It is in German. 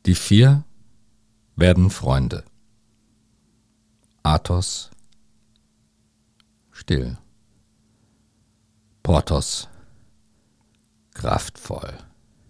Die 4 werden Freunde. Athos still. Porthos kraftvoll.